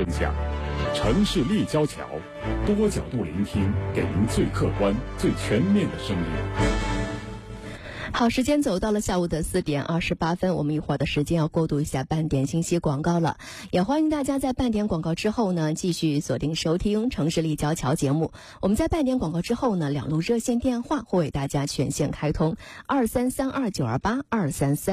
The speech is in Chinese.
分享。城市立交桥，多角度聆听，给您最客观、最全面的声音。 好，时间走到了下午的4点28分，我们一会儿的时间要过渡一下半点信息广告了。也欢迎大家在半点广告之后呢，继续锁定收听城市立交桥节目。我们在半点广告之后呢，2路热线电话会为大家全线开通，2332928233。